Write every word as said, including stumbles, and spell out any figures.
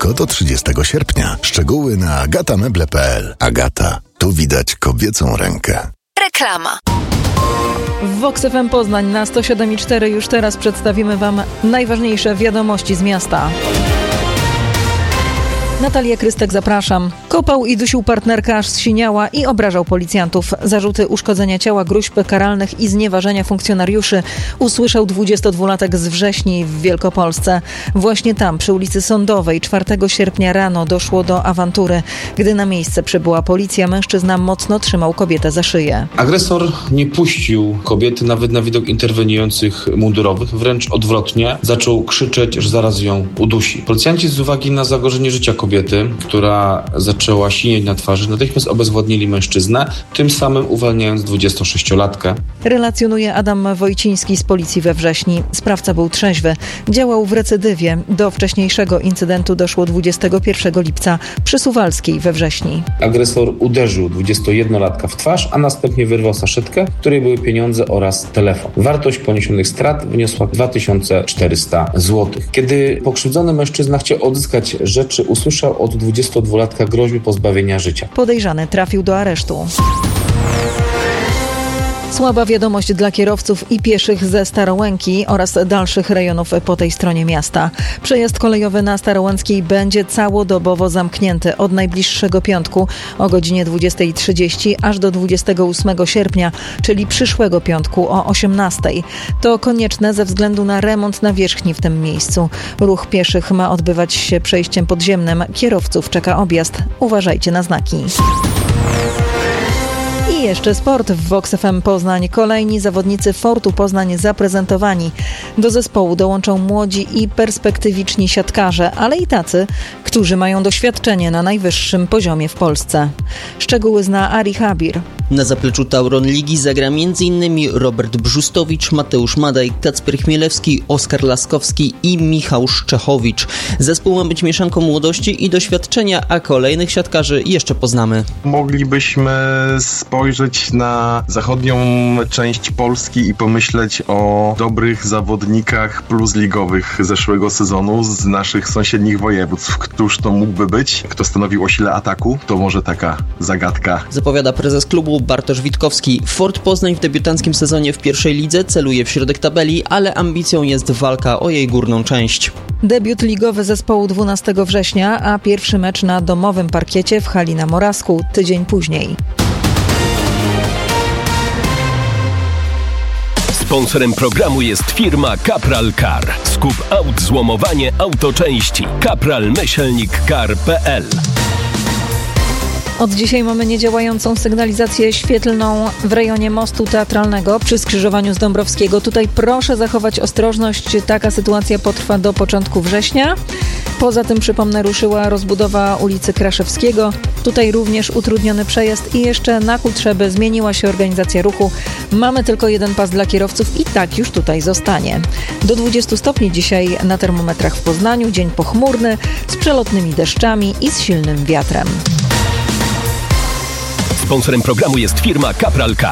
tylko do trzydziestego sierpnia. Szczegóły na agata meble kropka p l. Agata. Tu widać kobiecą rękę. Reklama. W Vox F M Poznań na sto siedem i cztery już teraz przedstawimy Wam najważniejsze wiadomości z miasta. Natalia Krystek, zapraszam. Kopał i dusił partnerkę, aż zsiniała i obrażał policjantów. Zarzuty uszkodzenia ciała, gróźb karalnych i znieważenia funkcjonariuszy usłyszał dwudziestodwulatek z Wrześni w Wielkopolsce. Właśnie tam, przy ulicy Sądowej, czwartego sierpnia rano doszło do awantury. Gdy na miejsce przybyła policja, mężczyzna mocno trzymał kobietę za szyję. Agresor nie puścił kobiety nawet na widok interweniujących mundurowych, wręcz odwrotnie, zaczął krzyczeć, że zaraz ją udusi. Policjanci z uwagi na zagrożenie życia kobiety, kobiety, która zaczęła sinieć na twarzy, natychmiast obezwładnili mężczyznę, tym samym uwalniając dwudziestosześciolatkę. Relacjonuje Adam Wojciński z policji we Wrześni. Sprawca był trzeźwy. Działał w recydywie. Do wcześniejszego incydentu doszło dwudziestego pierwszego lipca przy Suwalskiej we Wrześni. Agresor uderzył dwudziestojednolatka w twarz, a następnie wyrwał saszetkę, w której były pieniądze oraz telefon. Wartość poniesionych strat wyniosła dwa tysiące czterysta złotych. Kiedy pokrzywdzony mężczyzna chciał odzyskać rzeczy, usłyszał od dwudziestodwulatka groźby pozbawienia życia. Podejrzany trafił do aresztu. Słaba wiadomość dla kierowców i pieszych ze Starołęki oraz dalszych rejonów po tej stronie miasta. Przejazd kolejowy na Starołęckiej będzie całodobowo zamknięty od najbliższego piątku o godzinie dwudziestej trzydzieści aż do dwudziestego ósmego sierpnia, czyli przyszłego piątku o osiemnastej. To konieczne ze względu na remont nawierzchni w tym miejscu. Ruch pieszych ma odbywać się przejściem podziemnym. Kierowców czeka objazd. Uważajcie na znaki. I jeszcze sport w Vox F M Poznań. Kolejni zawodnicy Fortu Poznań zaprezentowani. Do zespołu dołączą młodzi i perspektywiczni siatkarze, ale i tacy, którzy mają doświadczenie na najwyższym poziomie w Polsce. Szczegóły zna Ari Habir. Na zapleczu Tauron Ligi zagra m.in. Robert Brzustowicz, Mateusz Madaj, Kacper Chmielewski, Oskar Laskowski i Michał Szczechowicz. Zespół ma być mieszanką młodości i doświadczenia, a kolejnych siatkarzy jeszcze poznamy. Moglibyśmy spojrzeć na zachodnią część Polski i pomyśleć o dobrych zawodnikach plusligowych zeszłego sezonu z naszych sąsiednich województw. Któż to mógłby być? Kto stanowił o sile ataku? To może taka zagadka. Zapowiada prezes klubu Bartosz Witkowski. Fort Poznań w debiutanckim sezonie w pierwszej lidze celuje w środek tabeli, ale ambicją jest walka o jej górną część. Debiut ligowy zespołu dwunastego września, a pierwszy mecz na domowym parkiecie w hali na Morawsku tydzień później. Sponsorem programu jest firma Kapral Car. Skup aut, złomowanie, autoczęści. kapral myślnik car kropka p l. Od dzisiaj mamy niedziałającą sygnalizację świetlną w rejonie mostu teatralnego przy skrzyżowaniu z Dąbrowskiego. Tutaj proszę zachować ostrożność. Taka sytuacja potrwa do początku września. Poza tym, przypomnę, ruszyła rozbudowa ulicy Kraszewskiego. Tutaj również utrudniony przejazd i jeszcze na Kutrzeby zmieniła się organizacja ruchu. Mamy tylko jeden pas dla kierowców i tak już tutaj zostanie. Do dwudziestu stopni dzisiaj na termometrach w Poznaniu. Dzień pochmurny z przelotnymi deszczami i z silnym wiatrem. Sponsorem programu jest firma Kapral Car.